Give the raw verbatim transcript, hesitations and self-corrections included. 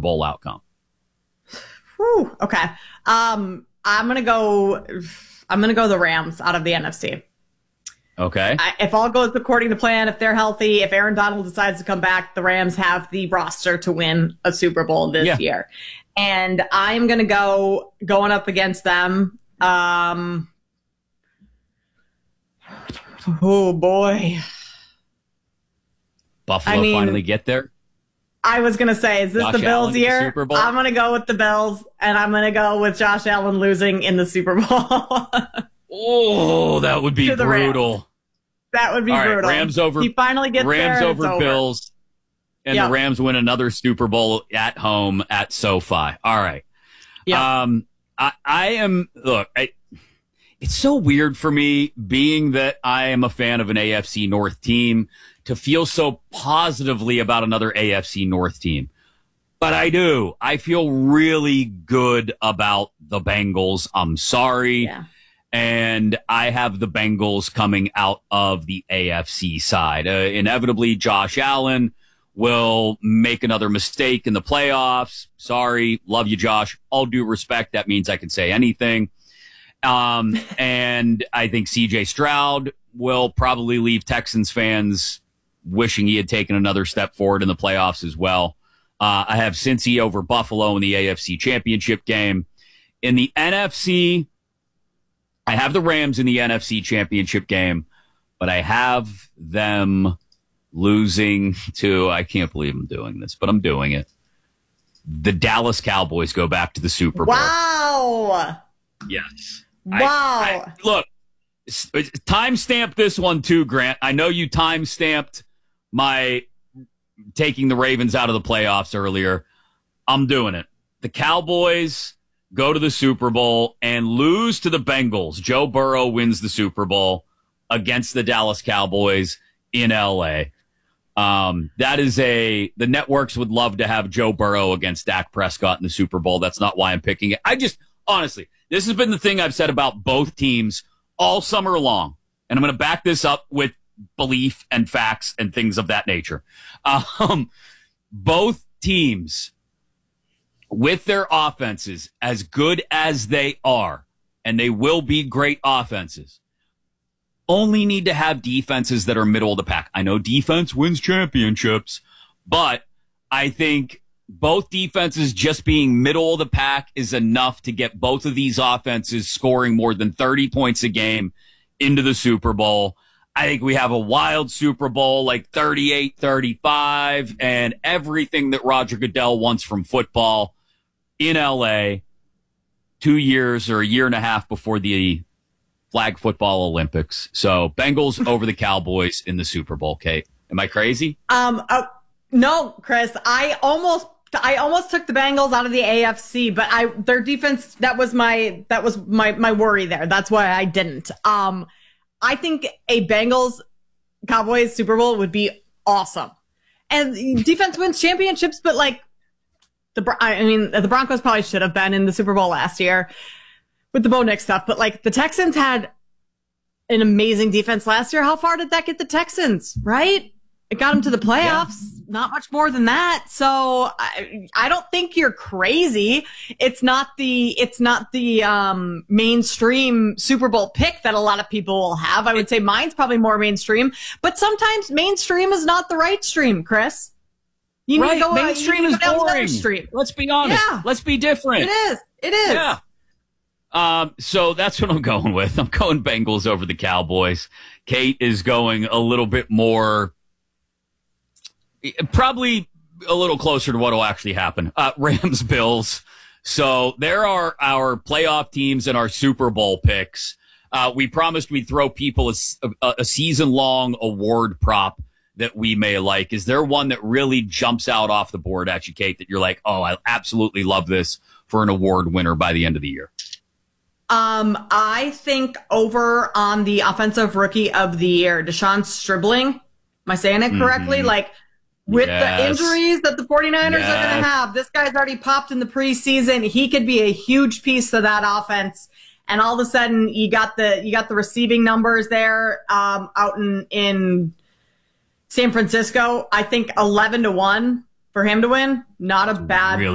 Bowl outcome. Whew, okay. Um, I'm going to go, I'm going to go the Rams out of the N F C. Okay. I, if all goes according to plan, if they're healthy, if Aaron Donald decides to come back, the Rams have the roster to win a Super Bowl this yeah. year. And I'm going to go going up against them. Um, oh, boy. Buffalo I mean, finally get there? I was going to say, is this Josh the Bills Allen year? the Super Bowl? I'm going to go with the Bills, and I'm going to go with Josh Allen losing in the Super Bowl. Oh, that would be brutal. Rams. That would be All right, brutal. Rams over, he finally gets Rams there, over over. Bills, and yep. the Rams win another Super Bowl at home at SoFi. All right. Yep. Um, I, I am, look, I, it's so weird for me, being that I am a fan of an A F C North team, to feel so positively about another A F C North team. But I do. I feel really good about the Bengals. I'm sorry. Yeah. And I have the Bengals coming out of the A F C side. Uh, inevitably, Josh Allen will make another mistake in the playoffs. Sorry. Love you, Josh. All due respect. That means I can say anything. Um, and I think C J Stroud will probably leave Texans fans wishing he had taken another step forward in the playoffs as well. Uh, I have Cincy over Buffalo in the A F C Championship game. In the N F C, I have the Rams in the N F C Championship game, but I have them losing to, I can't believe I'm doing this, but I'm doing it. The Dallas Cowboys go back to the Super Bowl. Wow. Yes. Wow. I, I, look, timestamp this one too, Grant. I know you timestamped my taking the Ravens out of the playoffs earlier. I'm doing it. The Cowboys go to the Super Bowl and lose to the Bengals. Joe Burrow wins the Super Bowl against the Dallas Cowboys in L A. Um, that is a, the networks would love to have Joe Burrow against Dak Prescott in the Super Bowl. That's not why I'm picking it. I just, honestly, this has been the thing I've said about both teams all summer long. And I'm going to back this up with belief and facts and things of that nature. Um, both teams, with their offenses as good as they are, and they will be great offenses, only need to have defenses that are middle of the pack. I know defense wins championships, but I think both defenses just being middle of the pack is enough to get both of these offenses scoring more than thirty points a game into the Super Bowl. I think we have a wild Super Bowl, like thirty-eight thirty-five, and everything that Roger Goodell wants from football in L A two years or a year and a half before the flag football Olympics. So Bengals over the Cowboys in the Super Bowl. Kate, am I crazy? Um, uh, no, Chris, I almost, I almost took the Bengals out of the A F C, but I, their defense, that was my, that was my, my worry there. That's why I didn't. Um, I think a Bengals Cowboys Super Bowl would be awesome. And defense wins championships, but like the, I mean, the Broncos probably should have been in the Super Bowl last year with the Bo Nix stuff, but like the Texans had an amazing defense last year. How far did that get the Texans, right? It got them to the playoffs, yeah. Not much more than that. So I, I don't think you're crazy. It's not the, it's not the, um, mainstream Super Bowl pick that a lot of people will have. I would say mine's probably more mainstream, but sometimes mainstream is not the right stream, Chris. You right. need to go, mainstream you need is to go boring. stream. Let's be honest. Yeah. Let's be different. It is. It is. Yeah. Um, so that's what I'm going with. I'm going Bengals over the Cowboys. Kate is going a little bit more, probably a little closer to what will actually happen. Uh, Rams, Bills. So there are our playoff teams and our Super Bowl picks. Uh, we promised we'd throw people a, a, a season-long award prop that we may like. Is there one that really jumps out off the board at you, Kate, that you're like, oh, I absolutely love this for an award winner by the end of the year? Um, I think over on the offensive rookie of the year, Deshaun Stribling. Am I saying it correctly? Mm-hmm. Like, with yes. the injuries that the 49ers yes. are going to have, this guy's already popped in the preseason. He could be a huge piece of that offense. And all of a sudden, you got the you got the receiving numbers there um, out in in San Francisco. I think eleven to one for him to win. Not a bad. Really